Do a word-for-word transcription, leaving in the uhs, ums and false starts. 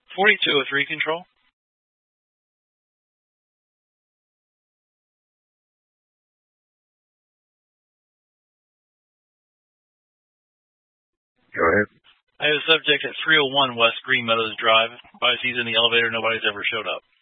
forty-two oh three control. Go ahead. I have a subject at three oh one West Green Meadows Drive. Advise he's in the elevator. Nobody's ever showed up.